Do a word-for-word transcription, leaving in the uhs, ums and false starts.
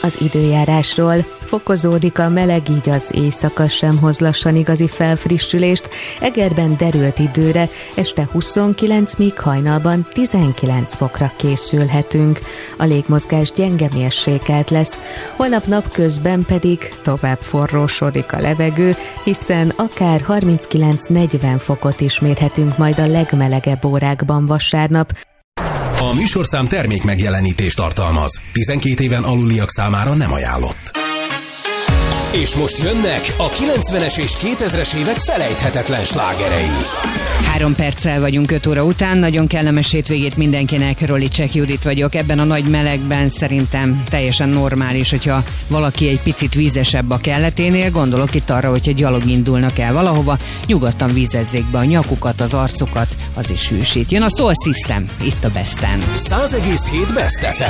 Az időjárásról: fokozódik a meleg, így az éjszaka sem hoz lassan igazi felfrissülést. Egerben derült időre, este huszonkilenc, míg hajnalban tizenkilenc fokra készülhetünk. A légmozgás gyenge mérsékelt lesz, holnap napközben pedig tovább forrósodik a levegő, hiszen akár harminckilenc-negyven fokot is mérhetünk majd a legmelegebb órákban vasárnap. A műsorszám termék megjelenítést tartalmaz. tizenkét éven aluliak számára nem ajánlott. És most jönnek a kilencvenes és kétezres évek felejthetetlen slágerei. Három perccel vagyunk öt óra után, nagyon kellemes hétvégét mindenkinek, Rolicek Judit vagyok. Ebben a nagy melegben szerintem teljesen normális, hogyha valaki egy picit vízesebb a kelleténél, gondolok itt arra, hogyha gyalog indulnak el valahova, nyugodtan vízezzék be a nyakukat, az arcukat, az is hűsít. Jön a Soul System, itt a Besten. száz egész hét Best ef em.